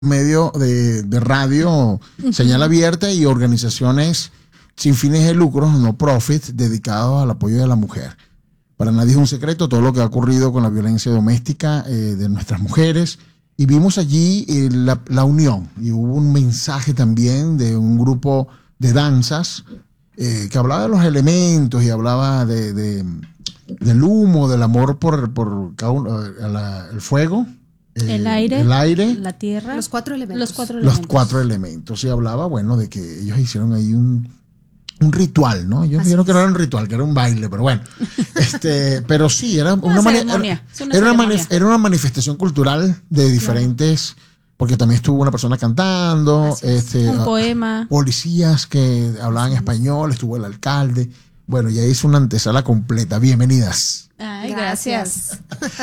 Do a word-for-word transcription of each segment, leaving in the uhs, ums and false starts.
medio de, de radio, uh-huh. señal abierta y organizaciones sin fines de lucro, no profit, dedicados al apoyo de la mujer. Para nadie es un secreto todo lo que ha ocurrido con la violencia doméstica eh, de nuestras mujeres, y vimos allí eh, la, la unión, y hubo un mensaje también de un grupo de danzas eh, que hablaba de los elementos y hablaba de, de, del humo, del amor por, por cada uno, la, el fuego. Eh, el aire, el aire, la tierra, los cuatro elementos. Los cuatro elementos. Los cuatro elementos. Y hablaba, bueno, de que ellos hicieron ahí un, un ritual, ¿no? Yo dijeron que no era un ritual, que era un baile, pero bueno. este, pero sí, era una, una, mani- ceremonia, era, una, era, una manif- era una manifestación cultural de diferentes, claro. Porque también estuvo una persona cantando, este, un poema, policías que hablaban español, estuvo el alcalde. Bueno, ya hizo una antesala completa. Bienvenidas. Ay, gracias.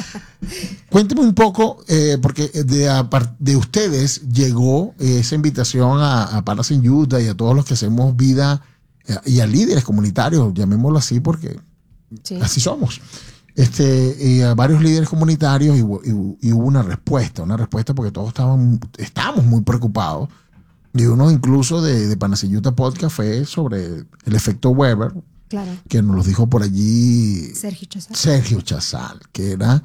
Cuénteme un poco, eh, porque de, a, de ustedes llegó esa invitación a, a Panas en Utah y a todos los que hacemos vida eh, y a líderes comunitarios, llamémoslo así, porque sí. así somos. Este, y a varios líderes comunitarios y, y, y hubo una respuesta, una respuesta porque todos estaban, estábamos muy preocupados. Y uno incluso de, de Panas en Utah Podcast fue sobre el efecto Weber. Claro. Que nos lo dijo por allí Sergio Chazal. Sergio Chazal, que era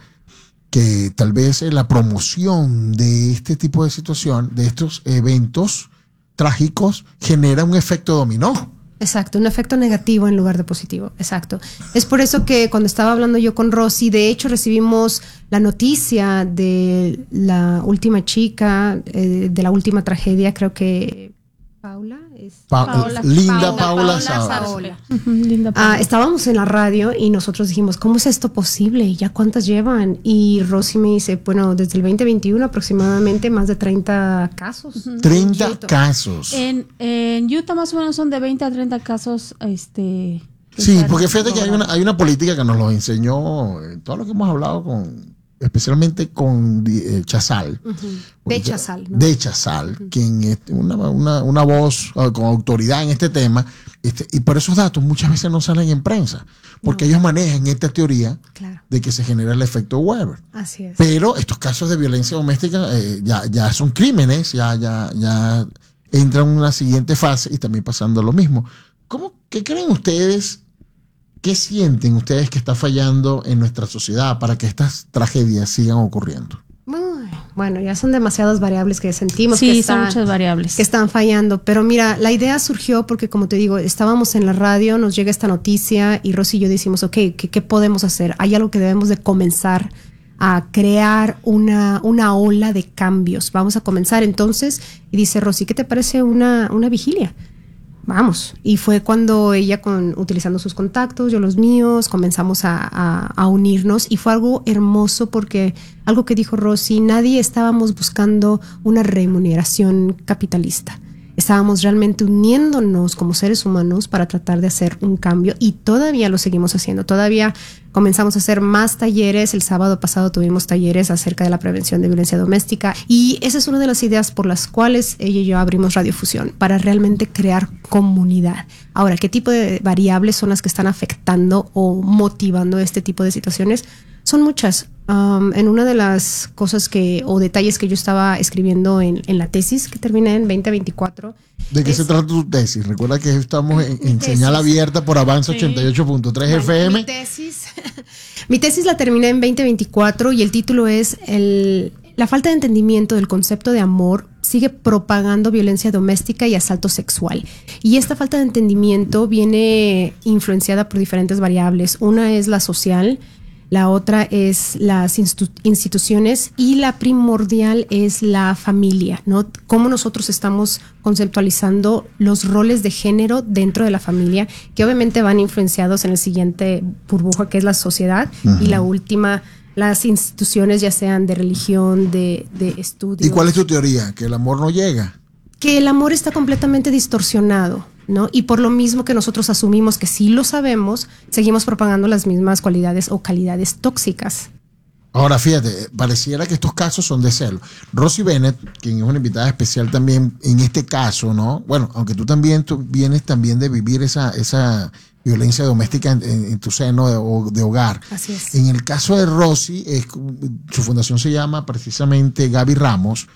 que tal vez la promoción de este tipo de situación, de estos eventos trágicos, genera un efecto dominó. Exacto, un efecto negativo en lugar de positivo, exacto. Es por eso que cuando estaba hablando yo con Rosy, de hecho recibimos la noticia de la última chica, eh, de la última tragedia, creo que Paula. Pa- Paola, Linda Paola, Paula, Paola, Paola. Uh-huh, Linda Paola. Ah, estábamos en la radio y nosotros dijimos, ¿cómo es esto posible? ¿Ya cuántas llevan? Y Rosy me dice, bueno, desde el veinte veintiuno aproximadamente más de treinta casos. Uh-huh. treinta Utah. casos. En, en Utah más o menos son de veinte a treinta casos. Este, Sí, porque fíjate que hay una, hay una política que nos lo enseñó, eh, todo lo que hemos hablado con, especialmente con eh, Chazal. Uh-huh. De Chazal. ¿no? De Chazal, uh-huh. quien es una, una, una voz uh, con autoridad en este tema, este, y por esos datos muchas veces no salen en prensa, porque no. ellos manejan esta teoría claro. de que se genera el efecto Weber. Así es. Pero estos casos de violencia doméstica eh, ya, ya son crímenes, ya, ya, ya entran en una siguiente fase y también pasando lo mismo. ¿Cómo, ¿Qué creen ustedes? ¿Qué sienten ustedes que está fallando en nuestra sociedad para que estas tragedias sigan ocurriendo? Bueno, ya son demasiadas variables que sentimos sí, que están, son muchas variables que están fallando. Pero mira, la idea surgió porque, como te digo, estábamos en la radio, nos llega esta noticia y Rosy y yo decimos, ok, ¿qué, qué podemos hacer? Hay algo que debemos de comenzar a crear una, una ola de cambios. Vamos a comenzar entonces. Y dice Rosy, ¿qué te parece una, una vigilia? Vamos, y fue cuando ella, con, utilizando sus contactos, yo los míos, comenzamos a, a, a unirnos, y fue algo hermoso porque algo que dijo Rosy, nadie estábamos buscando una remuneración capitalista. Estábamos realmente uniéndonos como seres humanos para tratar de hacer un cambio, y todavía lo seguimos haciendo. Todavía comenzamos a hacer más talleres. El sábado pasado tuvimos talleres acerca de la prevención de violencia doméstica, y esa es una de las ideas por las cuales ella y yo abrimos Radiofusión, para realmente crear comunidad. Ahora, ¿qué tipo de variables son las que están afectando o motivando este tipo de situaciones? Son muchas. Um, en una de las cosas que o detalles que yo estaba escribiendo en, en la tesis que terminé en veinte veinticuatro. ¿De qué es, se trata tu tesis? Recuerda que estamos en, en señal abierta por Avanza sí. ochenta y ocho punto tres bueno, F M. Mi tesis, mi tesis la terminé en veinte veinticuatro y el título es el, La falta de entendimiento del concepto de amor sigue propagando violencia doméstica y asalto sexual. Y esta falta de entendimiento viene influenciada por diferentes variables. Una es la social, la otra es las institu- instituciones y la primordial es la familia, ¿no? Cómo nosotros estamos conceptualizando los roles de género dentro de la familia, que obviamente van influenciados en el siguiente burbuja, que es la sociedad, uh-huh. y la última, las instituciones, ya sean de religión, de, de estudio. ¿Y cuál es tu teoría? ¿Que el amor no llega? Que el amor está completamente distorsionado, ¿no? Y por lo mismo que nosotros asumimos que sí lo sabemos, seguimos propagando las mismas cualidades o calidades tóxicas. Ahora, fíjate, pareciera que estos casos son de celo. Rosy Bennett, quien es una invitada especial también en este caso, ¿no? Bueno, aunque tú también tú vienes también de vivir esa, esa violencia doméstica en, en, en tu seno de, de hogar. Así es. En el caso de Rosy, es, su fundación se llama precisamente Gaby Ramos.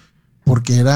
porque era